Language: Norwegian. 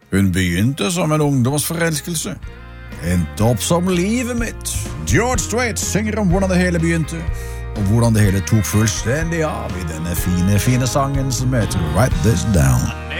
Hun begynte som en ungdomsforelskelse, endte opp som livet mitt. George Strait synger om hvordan det hele begynte, og hvordan det hele tok fullstendig av i denne fine sangen som heter Write This Down.